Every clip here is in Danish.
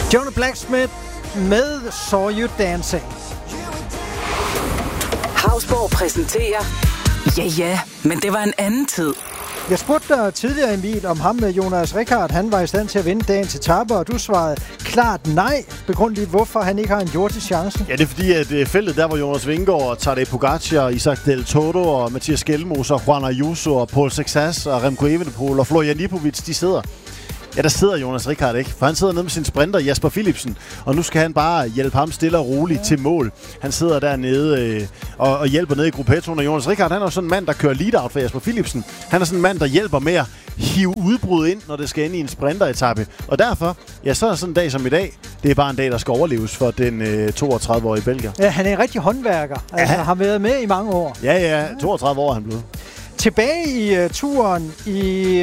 Johnny Blacksmith med Saw You Dancing. Hausborg præsenterer... Ja, men det var en anden tid. Jeg spurgte dig tidligere, Emil, om ham med Jonas Rickard. Han var i stand til at vinde dagens etape, og du svarede klart nej. Begrund lige, hvorfor han ikke har en jordisk chance. Ja, det er fordi, at feltet der, hvor Jonas Vingegaard, Tadej Pogacar, Isaac Del Toro og Mathias Skelmose og Juan Ayuso og Paul Sexas og Remco Evenepoel og Florian Lipovic, de sidder. Ja, der sidder Jonas Rickard ikke, for han sidder nede med sin sprinter Jasper Philipsen, og nu skal han bare hjælpe ham stille og roligt til mål. Han sidder dernede og hjælper nede i gruppetonen, og Jonas Rickard, han er sådan en mand, der kører lead-out for Jasper Philipsen. Han er sådan en mand, der hjælper med at hive udbrud ind, når det skal ind i en sprinteretappe. Og derfor, ja, så er sådan en dag som i dag, det er bare en dag, der skal overleves for den 32-årige belgier. Ja, han er en rigtig håndværker. Altså, har været med i mange år. Ja, 32 år er han blevet. Tilbage i turen i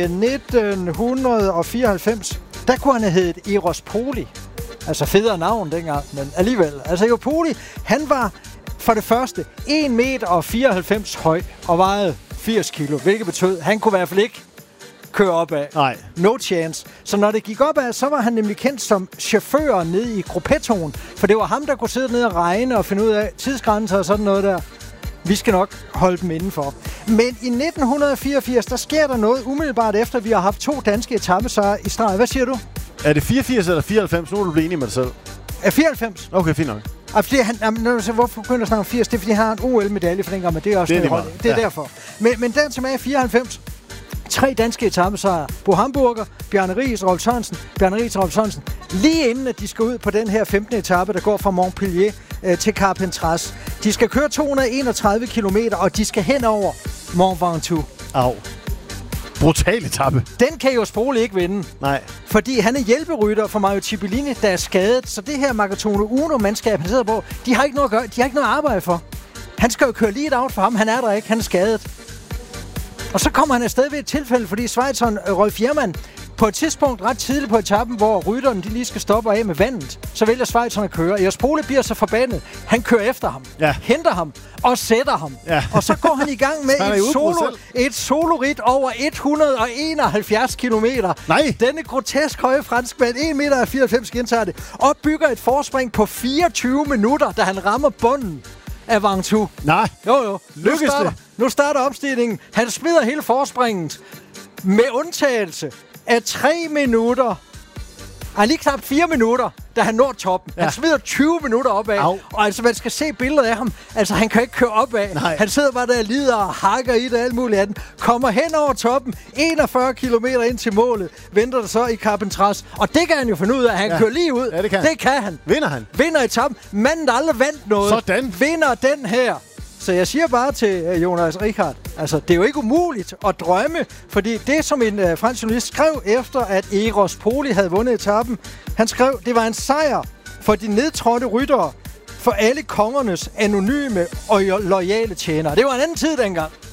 1994, der kunne han have heddet Eros Poli. Altså federe navn dengang, men alligevel. Altså Eros Poli, han var for det første 1,94 meter høj og vejede 80 kilo, hvilket betød, han kunne i hvert fald ikke køre opad. Nej. No chance. Så når det gik opad, så var han nemlig kendt som chauffør nede i gruppetonen, for det var ham, der kunne sidde nede og regne og finde ud af tidsgrænser og sådan noget der. Vi skal nok holde dem indenfor. Men i 1984, der sker der noget umiddelbart efter, vi har haft 2 danske etapesejre i streg. Hvad siger du? Er det 84 eller 94? Nu er du blevet enig med dig selv. 94. Okay, fint nok. Fordi hvorfor begynder at snakke om 80? Det er, fordi han har en OL-medalje for dengang, men det er også det er derfor. Men den tilbage i 94. 3 danske etapesejre. Bo Hamburger, Bjarne Riis og Rolf Sørensen. Lige inden, at de skal ud på den her 15. etape, der går fra Montpellier til Carpentras. De skal køre 231 kilometer, og de skal hen over Mont Ventoux. Au. Brutal etape. Den kan Eros Poli ikke vinde. Nej. Fordi han er hjælperytter for Mario Cipollini, der er skadet. Så det her Maratone Uno-mandskab, han sidder på, de har ikke noget at gøre. De har ikke noget at arbejde for. Han skal jo køre lead out for ham. Han er der ikke. Han er skadet. Og så kommer han afsted ved et tilfælde, fordi Schweizeren Rolf Jermann på et tidspunkt ret tidligt på etappen, hvor rytterne de lige skal stoppe af med vandet, så vælger Schweizeren at køre. Eros Poli bliver så forbandet. Han kører efter ham, henter ham og sætter ham. Ja. Og så går han i gang med et solorit over 171 kilometer. Nej. Denne grotesk høje franskmand, 1,94 meter gentager det, og bygger et forspring på 24 minutter, da han rammer bunden af Ventoux. Nej. Jo. Lykkes det? Nu starter opstigningen. Han smider hele forspringet med undtagelse af 3 minutter. Han lige knap 4 minutter, da han når toppen. Ja. Han smider 20 minutter opad. Au. Og altså, man skal se billedet af ham. Altså, han kan ikke køre opad. Nej. Han sidder bare der og lider og hakker i det alt muligt af den. Kommer hen over toppen. 41 kilometer ind til målet. Venter der så i Carpentras. Og det kan han jo finde ud af. Han kører lige ud. Ja, det kan han. Vinder han. Vinder etappen. Manden, der aldrig vandt noget. Sådan. Vinder den her. Så jeg siger bare til Jonas Rickard, altså det er jo ikke umuligt at drømme, fordi det som en fransk journalist skrev efter, at Eros Poli havde vundet etappen, han skrev, det var en sejr for de nedtrådte ryttere, for alle kongernes anonyme og loyale tjenere. Det var en anden tid dengang.